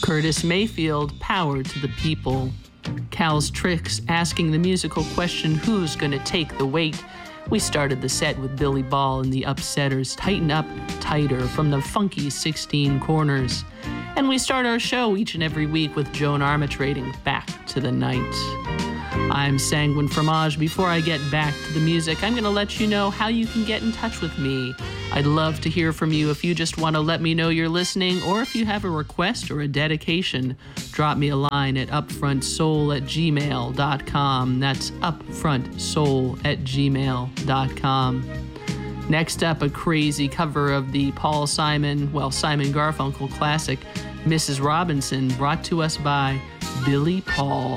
Curtis Mayfield, Power to the People. Cal's Tricks, asking the musical question, who's gonna take the weight? We started the set with Billy Ball and the Upsetters, Tighten Up Tighter from the funky 16 Corners. And we start our show each and every week with Joan Armatrading, Back to the Night. I'm Sanguine Fromage. Before I get back to the music, I'm going to let you know how you can get in touch with me. I'd love to hear from you if you just want to let me know you're listening, or if you have a request or a dedication, drop me a line at upfrontsoul@gmail.com. That's upfrontsoul@gmail.com. Next up, a crazy cover of the Simon Garfunkel classic, Mrs. Robinson, brought to us by Billy Paul.